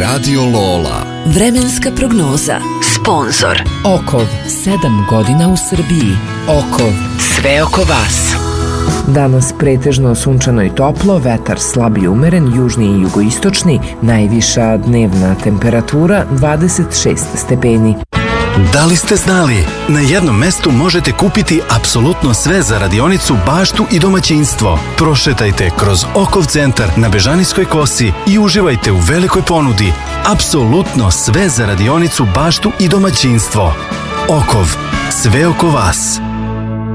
Radio Lola. Vremenska prognoza. Sponzor Okov, 7 godina u Srbiji. Okov, sve oko vas. Danas pretežno sunčano i toplo, vetar slab i umeren, južni i jugoistočni, najviša dnevna temperatura 26 stepeni. Da li ste znali? Na jednom mestu možete kupiti apsolutno sve za radionicu, baštu i domaćinstvo. Prošetajte kroz Okov centar na Bežanijskoj kosi i uživajte u velikoj ponudi. Apsolutno sve za radionicu, baštu i domaćinstvo. Okov, sve oko vas.